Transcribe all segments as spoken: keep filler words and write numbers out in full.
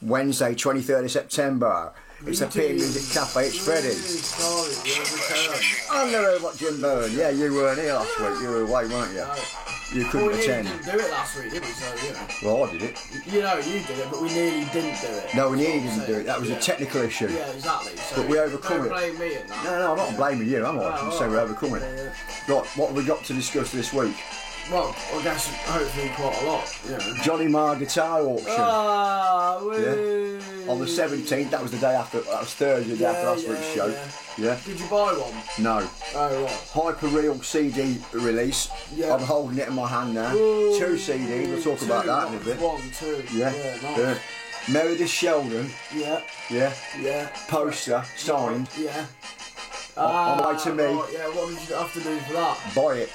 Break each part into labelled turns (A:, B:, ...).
A: Wednesday, twenty-third of September. It's a P M Music Cafe, it's Freddy's. I never heard what Jim Byrne. Yeah, you weren't here last week, you were away, weren't you?
B: No.
A: You couldn't
B: well, we
A: attend.
B: We didn't do it last week, did we? So, you know.
A: Well, I did it.
B: You know, you did it, but we nearly didn't do it.
A: No, we nearly didn't do it. That was
B: yeah.
A: a technical issue.
B: Yeah, exactly. So
A: but we overcome
B: don't
A: it.
B: blame me in that.
A: No, no, I'm not blaming you, am I? I can
B: Oh,
A: say
B: right.
A: we're overcoming it.
B: Yeah, yeah.
A: Right, what have we got to discuss this week?
B: Well, I guess hopefully quite a lot, you know.
A: Johnny Marr guitar auction.
B: Ah, wee.
A: On the seventeenth, that was the day after, that was Thursday, the day
B: Yeah,
A: after last
B: yeah,
A: week's show.
B: yeah.
A: Yeah.
B: Did you buy one?
A: No.
B: Oh, right.
A: Hyperreal C D release.
B: Yeah.
A: I'm holding it in my hand now.
B: Ooh,
A: Two C Ds, we'll talk
B: two,
A: about that in a
B: not
A: bit.
B: One, two.
A: Yeah.
B: Yeah, nice.
A: Yeah. Meredith Sheldon.
B: Yeah.
A: Yeah.
B: Yeah.
A: Poster, signed.
B: Yeah.
A: On my way to me.
B: Right, yeah, what did you have to do for that?
A: Buy it.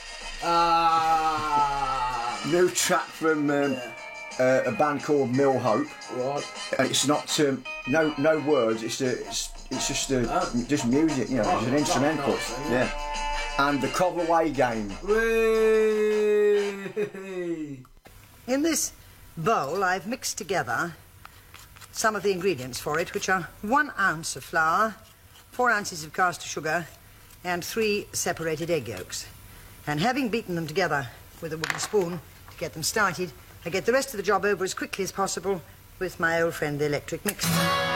B: Ah.
A: New track from um,
B: Yeah.
A: uh, a band called Mill Hope.
B: Right.
A: And it's not um, no no words. It's a, it's, it's just a,
B: Oh.
A: just music. You know,
B: Oh,
A: it's an
B: that's
A: instrumental.
B: nice then,
A: yeah.
B: yeah.
A: And the Coverway game.
B: Whee!
C: In this bowl, I've mixed together some of the ingredients for it, which are one ounce of flour, four ounces of caster sugar, and three separated egg yolks. And having beaten them together with a wooden spoon to get them started, I get the rest of the job over as quickly as possible with my old friend, the electric mixer.